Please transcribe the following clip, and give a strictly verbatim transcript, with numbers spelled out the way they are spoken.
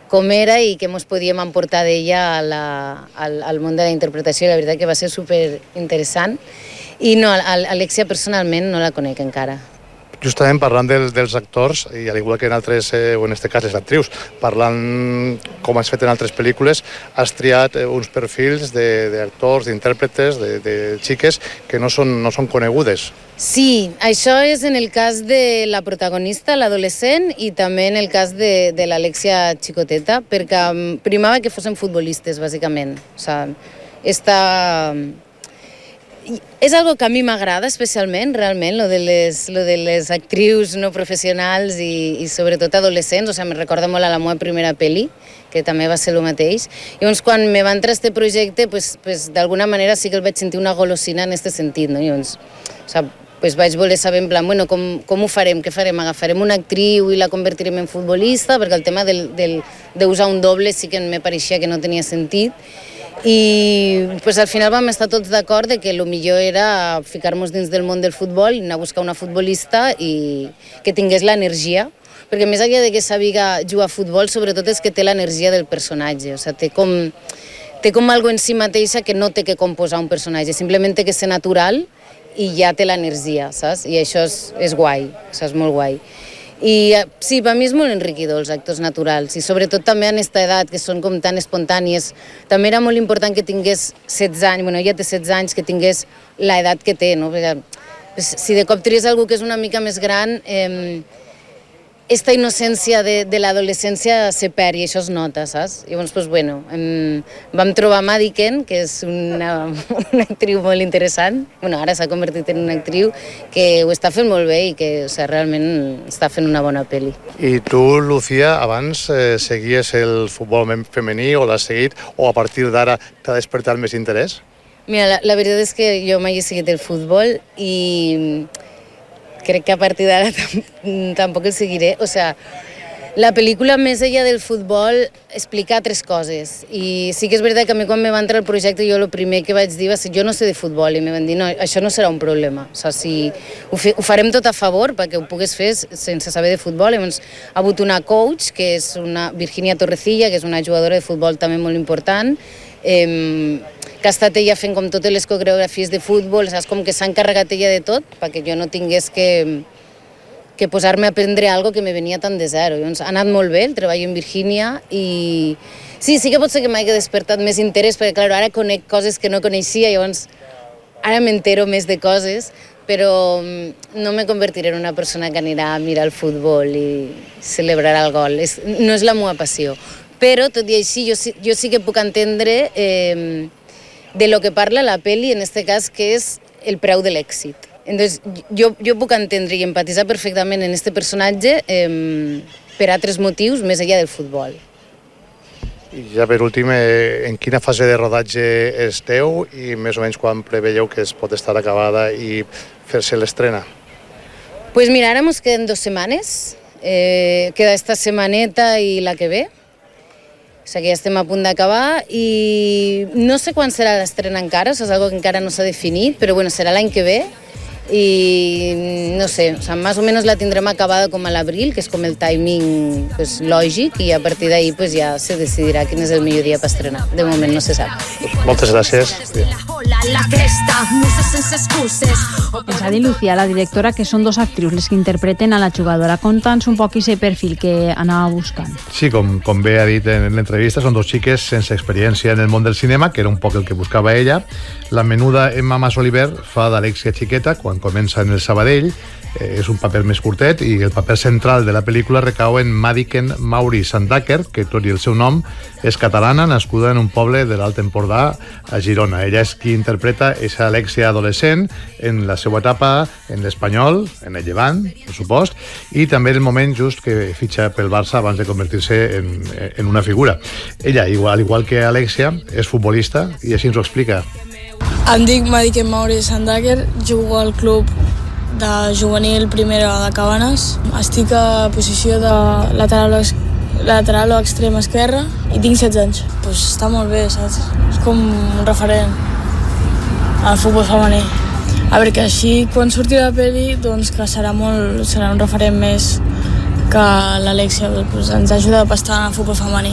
com era i què ens podíem emportar d'ella al, al món de la interpretació. La veritat que va ser super interessant. I no, Alexia personalment no la conec encara. Justament parlant del, dels actors, i al igual que en altres, eh, o en aquest cas les actrius, parlant com has fet en altres pel·lícules, has triat uns perfils d'actors, d'intèrpretes, de, de xiques que no són, no són conegudes. Sí, això és en el cas de la protagonista, l'adolescent, i també en el cas de, de l'Alexia xicoteta, perquè primava que fossin futbolistes, bàsicament. O sigui, esta... És algo que a mi m'agrada especialment, realment, lo de les, lo de les actrius no professionals i, i sobretot adolescents. O sigui, me recorda molt a la meva primera pel·li, que també va ser el mateix. I llavors, quan me va entrar este projecte, pues, pues, d'alguna manera sí que el vaig sentir una golosina en aquest sentit, no? I llavors, o sigui, pues vaig voler saber en plan, bueno, com, com ho farem, què farem? Agafarem una actriu i la convertirem en futbolista? Perquè el tema del, del, d'usar un doble sí que me pareixia que no tenia sentit. I pues, al final vam estar tots d'acord de que el millor era ficar-nos dins del món del futbol, anar a buscar una futbolista i que tingués l'energia, perquè més enllà de que sàpiga jugar a futbol, sobretot és que té l'energia del personatge, o sigui, té com, té com algo en si mateixa que no té que composar un personatge, simplement té que ser natural i ja té l'energia, saps? I això és, és guai, és molt guai. I sí, per mi és molt enriquidor els actors naturals i sobretot també en aquesta edat que són com tan espontànies. També era molt important que tingués setze anys, bueno, ja té setze anys, que tingués l'edat que té, no? Perquè si de cop tries algú que és una mica més gran, eh, esta innocència de, de l'adolescència se perd i això es nota, saps? Llavors, doncs, bueno, em, vam trobar Madiken, que és una, una actriu molt interessant. Bueno, ara s'ha convertit en una actriu que ho està fent molt bé i que, o sigui, realment està fent una bona pel·li. I tu, Lucía, abans eh, seguies el futbol femení o l'has seguit o a partir d'ara t'ha despertat més interès? Mira, la, la veritat és que jo mai he seguit el futbol i crec que a partir d'ara tampoc el seguiré. O sigui, la pel·lícula, més enllà del futbol, explica tres coses. I sí que és veritat que a mi quan me va entrar el projecte jo el primer que vaig dir va ser jo no sé de futbol i me van dir no, això no serà un problema. O sigui, si ho, fe, ho farem tot a favor perquè ho pugues fer sense saber de futbol. Llavors ha hagut una coach, que és una Virginia Torrecilla, que és una jugadora de futbol també molt important, eh, que ha estat ella fent com totes les coreografies de futbol, saps? Com que s'ha encarregat ella de tot, perquè jo no tingués que, que posar-me a aprendre algo que me venia tan de zero. Llavors, ha anat molt bé el treball en Virginia i sí, sí que pot ser que m'hagi despertat més interès, perquè clar, ara conec coses que no coneixia, llavors ara m'entero més de coses, però no me convertiré en una persona que anirà a mirar el futbol i celebrar el gol. És, no és la meva passió. Però, tot i així, jo, jo sí que puc entendre eh, de lo que parla la peli, en este cas, que és el preu de l'èxit. Entonces, jo, jo puc entendre i empatitzar perfectament en este personatge eh, per altres motius més enllà del futbol. I ja per últim, eh, en quina fase de rodatge esteu i més o menys quan preveieu que es pot estar acabada i fer-se l'estrena? Pues mira, ara ens queden dos setmanes, eh, queda esta setmaneta i la que ve. O sigui que ja estem a punt d'acabar i no sé quan serà l'estrena encara, o sigui, és una cosa que encara no s'ha definit, però bueno, serà l'any que ve i no sé, o sigui, més o menys la tindrem acabada com a l'abril, que és com el timing pues, lògic, i a partir d'ahir pues, ja se decidirà quin és el millor dia per estrenar. De moment no se sap. Pues moltes gràcies. Ens ha dit Lucía, la directora, que són dos actrius les que interpreten a la jugadora. Conta'ns un poc aquest perfil que anava buscant. Sí, com, com bé ha dit en l'entrevista, són dos xiques sense experiència en el món del cinema, que era un poc el que buscava ella. La menuda Emma Masoliver fa d'Alexia Xiqueta quan comença en el Sabadell, eh, és un paper més curtet i el paper central de la pel·lícula recau en Madiken Mauri Sandaker, que tot i el seu nom és catalana, nascuda en un poble de l'Alt Empordà a Girona. Ella és qui interpreta aquesta Alexia adolescent en la seva etapa en l'Espanyol, en el Llevant, per supost, i també en el moment just que fitxa pel Barça abans de convertir-se en, en una figura. Ella, igual, igual que Alexia, és futbolista i així ens ho explica. Em dic Madiken Mauri Sandaker, jugo al club de juvenil primera de Cabanes. Estic a posició de lateral o, lateral o extrem esquerra i tinc setze anys. Pues està molt bé, saps? És com un referent al futbol femení. A veure, que així quan surti la pel·li doncs que serà, molt, serà un referent més que l'Alexia, pues ens ajuda bastant al futbol femení.